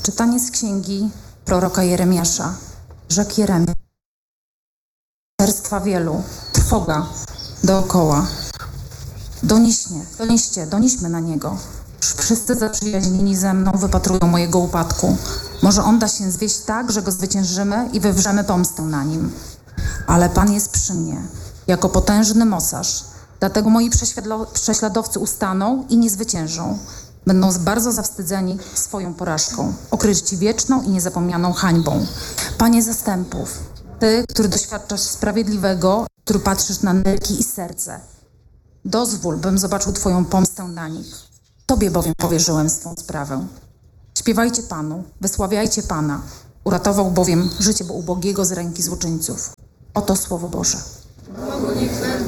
Czytanie z księgi proroka Jeremiasza. Rzekł Jeremiasz: czerstwa wielu, trwoga dookoła. Donieśmy na niego. Wszyscy zaprzyjaźnieni ze mną wypatrują mojego upadku. Może on da się zwieść tak, że go zwyciężymy i wywrzemy pomstę na nim. Ale Pan jest przy mnie, jako potężny mocarz. Dlatego moi prześladowcy ustaną i nie zwyciężą. Będą bardzo zawstydzeni swoją porażką, okryci wieczną i niezapomnianą hańbą. Panie zastępów, Ty, który doświadczasz sprawiedliwego, który patrzysz na nerki i serce, dozwól, bym zobaczył Twoją pomstę na nich. Tobie bowiem powierzyłem swą sprawę. Śpiewajcie Panu, wysławiajcie Pana. Uratował bowiem życie ubogiego z ręki złoczyńców. Oto Słowo Boże.